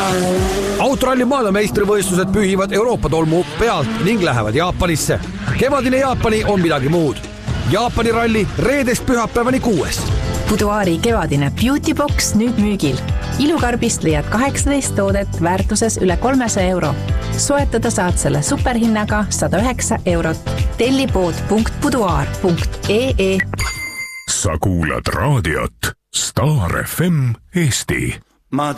Autoralli maailmameistrivõistlused pühivad Euroopa tolmu pealt ning lähevad Jaapanisse. Kevadine Jaapani on midagi muud. Jaapani ralli reedest pühapäevani 6. Boudoiri kevadine Beauty Box nüüd müügil. Ilukarbist leiad 18 toodet väärtuses üle 300 euro. Soetada saad selle superhinnaga 109 eurot. Tellipood.boudoir.ee. Sa kuulad raadiot Star FM Eesti.